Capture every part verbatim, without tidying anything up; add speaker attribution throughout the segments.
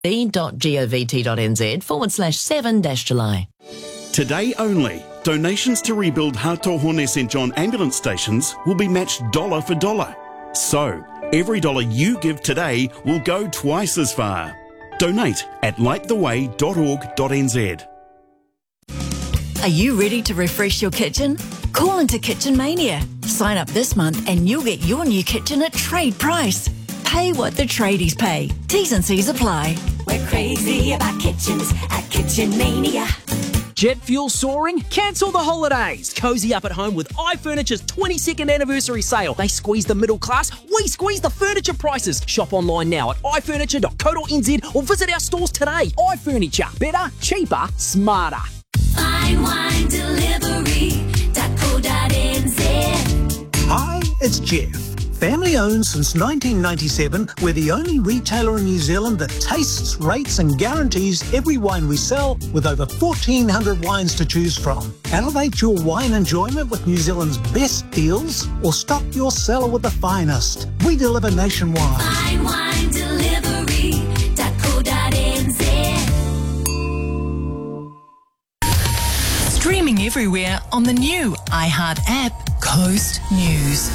Speaker 1: d.govt.nz forward slash seven dash July.
Speaker 2: Today only, donations to rebuild Hatohone St John ambulance stations will be matched dollar for dollar. So, every dollar you give today will go twice as far. Donate at light the way dot org dot n z.
Speaker 3: Are you ready to refresh your kitchen? Call into Kitchen Mania. Sign up this month and you'll get your new kitchen at trade price. Pay what the tradies pay. T's and C's apply.
Speaker 4: We're crazy about kitchens at Kitchen Mania.
Speaker 5: Jet fuel soaring? Cancel the holidays. Cozy up at home with iFurniture's twenty-second anniversary sale. They squeeze the middle class, we squeeze the furniture prices. Shop online now at i furniture dot co dot n z or visit our stores today. iFurniture. Better, cheaper, smarter.
Speaker 4: Fine wine delivery dot co dot n z.
Speaker 6: Hi, it's Jeff. Family owned since nineteen ninety-seven, we're the only retailer in New Zealand that tastes, rates and guarantees every wine we sell with over fourteen hundred wines to choose from. Elevate your wine enjoyment with New Zealand's best deals or stock your cellar with the finest. We deliver nationwide.
Speaker 4: Fine wine delivery dot co dot n z.
Speaker 3: Streaming everywhere on the new iHeart app, Coast News.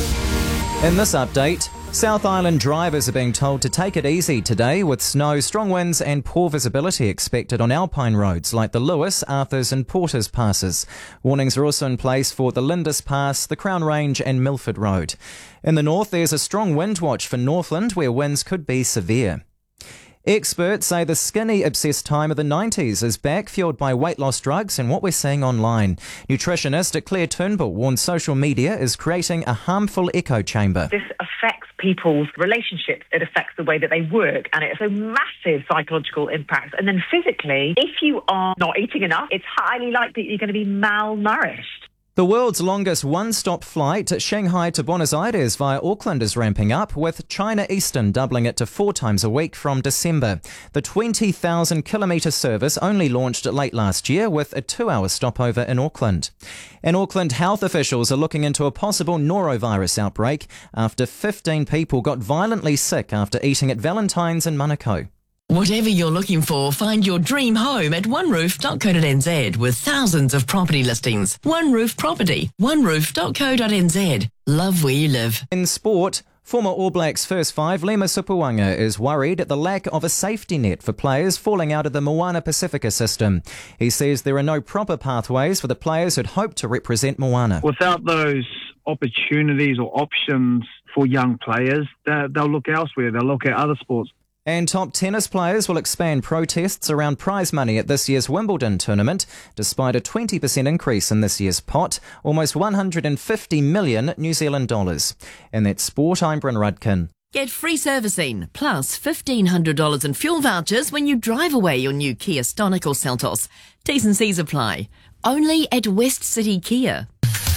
Speaker 7: In this update, South Island drivers are being told to take it easy today with snow, strong winds and poor visibility expected on alpine roads like the Lewis, Arthurs and Porters passes. Warnings are also in place for the Lindis Pass, the Crown Range and Milford Road. In the north, there's a strong wind watch for Northland where winds could be severe. Experts say the skinny obsessed time of the nineties is back, fueled by weight loss drugs and what we're seeing online. Nutritionist Claire Turnbull warns social media is creating a harmful echo chamber.
Speaker 8: This affects people's relationships, it affects the way that they work, and it's a massive psychological impact. And then physically, if you are not eating enough, it's highly likely that you're going to be malnourished.
Speaker 7: The world's longest one-stop flight, Shanghai to Buenos Aires via Auckland, is ramping up, with China Eastern doubling it to four times a week from December. The twenty thousand kilometre service only launched late last year with a two-hour stopover in Auckland. In Auckland, health officials are looking into a possible norovirus outbreak after fifteen people got violently sick after eating at Valentine's in Manukau.
Speaker 1: Whatever you're looking for, find your dream home at one roof dot co dot n z with thousands of property listings. One Roof Property, one roof dot co dot n z. Love where you live.
Speaker 7: In sport, former All Blacks first five Lema Supuanga is worried at the lack of a safety net for players falling out of the Moana Pacifica system. He says there are no proper pathways for the players who'd hoped to represent Moana.
Speaker 9: Without those opportunities or options for young players, they'll look elsewhere. They'll look at other sports.
Speaker 7: And top tennis players will expand protests around prize money at this year's Wimbledon tournament, despite a twenty percent increase in this year's pot, almost one hundred fifty million New Zealand dollars. And that's sport, I'm Bryn Rudkin.
Speaker 1: Get free servicing, plus fifteen hundred dollars in fuel vouchers when you drive away your new Kia Stonic or Seltos. T's and C's apply. Only at West City Kia.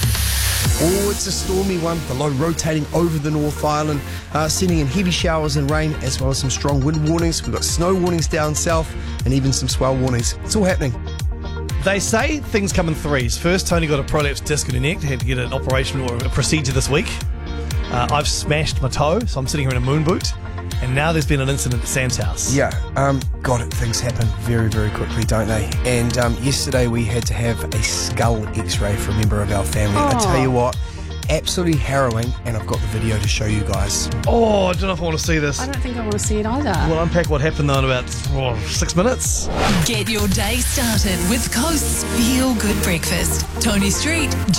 Speaker 10: Oh, it's a stormy one. The low rotating over the North Island, uh, sending in heavy showers and rain, as well as some strong wind warnings. We've got snow warnings down south and even some swell warnings. It's all happening.
Speaker 11: They say things come in threes. First, Tony got a prolapse disc in her neck, had to get an operation or a procedure this week. Uh, I've smashed my toe, so I'm sitting here in a moon boot. And now there's been an incident at Sam's house.
Speaker 10: Yeah, um, God, things happen very, very quickly, don't they? And um, yesterday we had to have a skull x-ray for a member of our family.
Speaker 11: Oh.
Speaker 10: I tell you what, absolutely harrowing, and I've got the video to show you guys.
Speaker 11: Oh, I don't know if I want to see this.
Speaker 12: I don't think I want to see it either.
Speaker 11: We'll unpack what happened though in about oh, six minutes.
Speaker 3: Get your day started with Coast's Feel Good Breakfast. Tony Street,